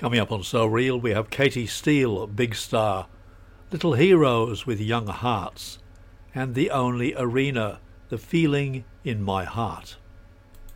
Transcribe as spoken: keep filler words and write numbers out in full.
Coming up on So Real, we have Katie Steele, Big Star, Little Heroes with Young Hearts, and The Only Arena, The Feeling in My Heart.